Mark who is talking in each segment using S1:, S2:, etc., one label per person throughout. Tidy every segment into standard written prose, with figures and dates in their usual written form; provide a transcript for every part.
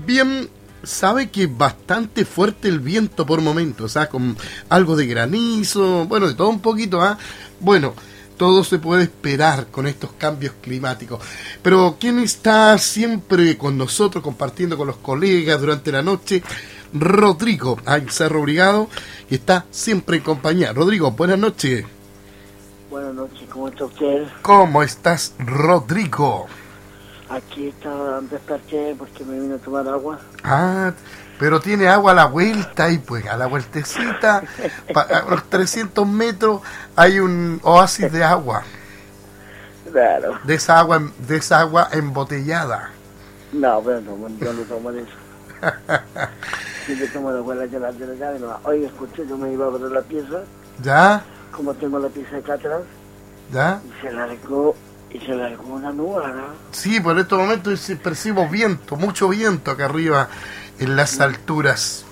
S1: Bien, sabe que es bastante fuerte el viento por momentos, ¿ah? Con algo de granizo, bueno, de todo un poquito, ¿ah? Bueno, todo se puede esperar con estos cambios climáticos. Pero ¿quién está siempre con nosotros, compartiendo con los colegas durante la noche? Rodrigo, en Cerro Brigado, que está siempre en compañía. Rodrigo, buenas noches.
S2: Buenas noches, ¿cómo está usted?
S1: ¿Cómo estás, Rodrigo?
S2: Aquí estaba, desperté porque me vine a tomar agua.
S1: Ah, pero tiene agua a la vuelta y pues a la vueltecita, a los 300 metros hay un oasis de agua.
S2: Claro.
S1: De esa agua embotellada.
S2: No, pero no, yo no tomo de eso. Siempre tomo la agua de la llave. No. Oye, escuché, yo me iba a ver la pieza.
S1: ¿Ya?
S2: Como tengo la pieza acá atrás.
S1: ¿Ya?
S2: Y se largó una nube, ¿no?
S1: Sí, por estos momentos percibo viento, mucho viento acá arriba en las alturas.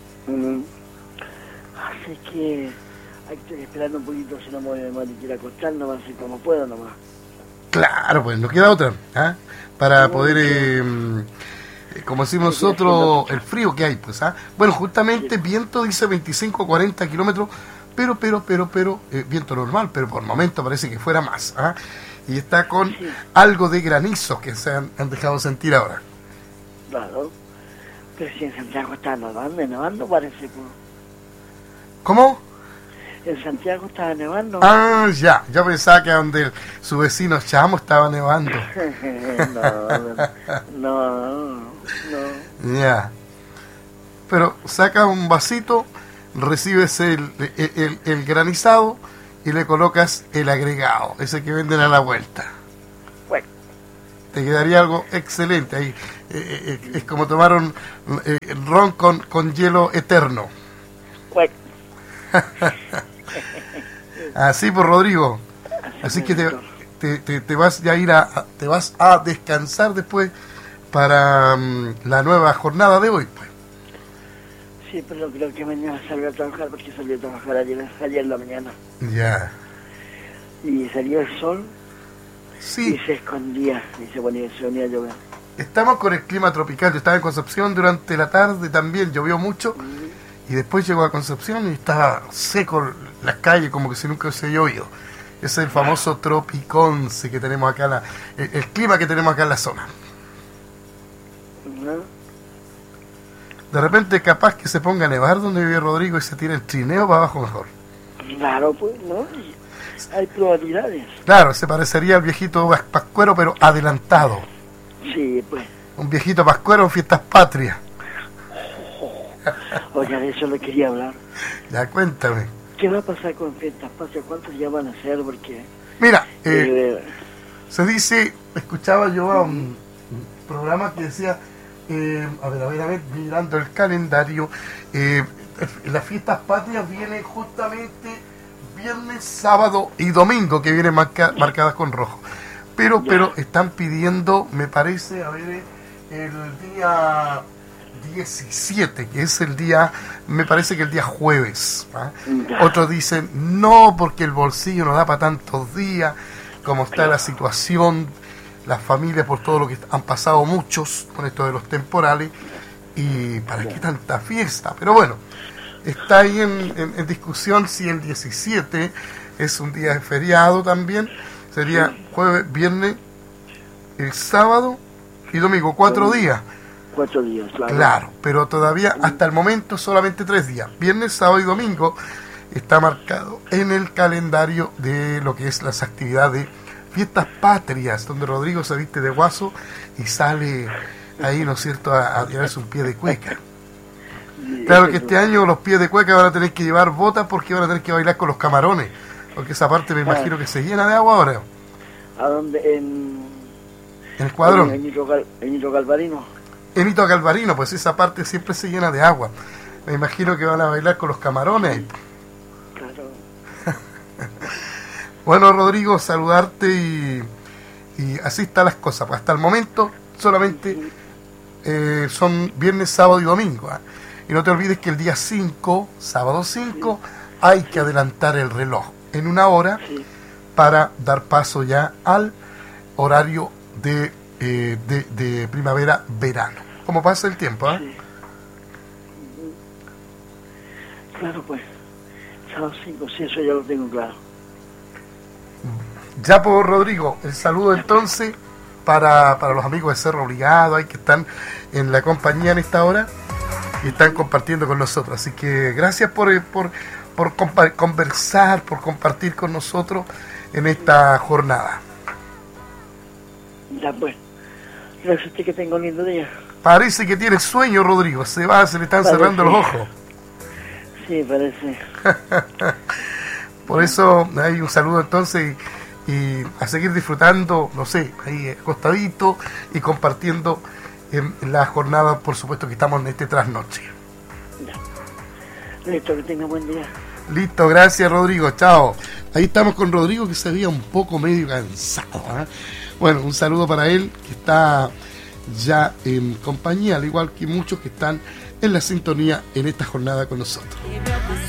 S2: Así que hay que estar esperando un poquito, si no me voy a ir a acostar nomás, así como puedo nomás.
S1: Claro, pues no queda otra, ¿ah? Para poder, como decimos nosotros, el frío que hay, pues, ¿ah? Bueno, justamente viento dice 25-40 kilómetros, pero, viento normal, pero por momento parece que fuera más, ¿ah? Y está con algo de granizos que se han dejado sentir ahora.
S2: Claro, pero si en Santiago está nevando parece, pues.
S1: ¿Cómo?
S2: En Santiago estaba nevando.
S1: Ah, ya, yo pensaba que donde su vecino Chamo estaba nevando.
S2: No.
S1: Ya. Pero saca un vasito, recibes el granizado y le colocas el agregado, ese que venden a la vuelta.
S2: Bueno.
S1: Te quedaría algo excelente. Ahí, es como tomar un ron con hielo eterno.
S2: Bueno.
S1: Así por Rodrigo. Así que te vas ya a ir te vas a descansar después para la nueva jornada de hoy, pues.
S2: Sí, pero creo que mañana salgo a trabajar porque salí a trabajar ayer en la mañana.
S1: Ya.
S2: Y salió el sol.
S1: Sí.
S2: Y se escondía y se venía a llover.
S1: Estamos con el clima tropical. Yo estaba en Concepción durante la tarde también, llovió mucho. Y después llegó a Concepción y estaba seco las calles como que si nunca hubiese llovido. Ese es el famoso tropiconce que tenemos acá, el clima que tenemos acá en la zona. De repente capaz que se ponga a nevar donde vive Rodrigo y se tire el trineo para abajo mejor.
S2: Claro, pues, ¿no? Hay probabilidades.
S1: Claro, se parecería al viejito pascuero, pero adelantado.
S2: Sí, pues.
S1: Un viejito pascuero en fiestas patrias.
S2: Oiga, de eso le quería hablar.
S1: Ya, cuéntame.
S2: ¿Qué va a pasar con fiestas patrias? ¿Cuántos ya van a ser? Porque...
S1: Mira, se dice, escuchaba yo a un programa que decía... a ver, mirando el calendario, las fiestas patrias vienen justamente viernes, sábado y domingo, que vienen marcadas con rojo. Pero están pidiendo, me parece, el día 17, que es el día, me parece que el día jueves. Otros dicen, no, porque el bolsillo no da para tantos días, como está la situación, las familias por todo lo que han pasado muchos con esto de los temporales, y para qué tanta fiesta. Pero bueno, está ahí en discusión si el 17 es un día de feriado también. Sería jueves, viernes, el sábado y domingo, 4 días.
S2: 4 días, claro.
S1: Claro, pero todavía hasta el momento solamente 3 días. Viernes, sábado y domingo está marcado en el calendario de lo que es las actividades fiestas patrias, donde Rodrigo se viste de guaso y sale ahí, ¿no es cierto?, a llevarse un pie de cueca. Claro que este año los pies de cueca van a tener que llevar botas porque van a tener que bailar con los camarones, porque esa parte me imagino que se llena de agua ahora.
S2: ¿A dónde? En
S1: el Cuadrón.
S2: En Hito Galvarino.
S1: En Hito Galvarino, pues esa parte siempre se llena de agua. Me imagino que van a bailar con los camarones.
S2: Claro.
S1: Bueno, Rodrigo, saludarte y así están las cosas. Pues hasta el momento solamente son viernes, sábado y domingo. Y no te olvides que el día 5, sábado 5, hay que adelantar el reloj en 1 hora para dar paso ya al horario de primavera-verano. cómo pasa el tiempo, ¿eh?
S2: Sí. Claro, pues, sábado 5, sí, eso ya lo tengo claro.
S1: Ya por Rodrigo, el saludo entonces para los amigos de Cerro Obligado, ahí que están en la compañía en esta hora y están compartiendo con nosotros. Así que gracias por conversar, por compartir con nosotros en esta jornada.
S2: Ya pues, gracias a usted, que tenga un lindo día.
S1: Parece que tiene sueño, Rodrigo, se le están cerrando los ojos.
S2: Sí, parece.
S1: Por eso hay un saludo entonces y a seguir disfrutando, no sé, ahí acostadito y compartiendo en la jornada, por supuesto que estamos en este trasnoche.
S2: Ya. Listo, que tenga buen día.
S1: Listo, gracias Rodrigo, chao. Ahí estamos con Rodrigo, que se veía un poco medio cansado, ¿eh? Bueno, un saludo para él, que está ya en compañía, al igual que muchos que están en la sintonía en esta jornada con nosotros.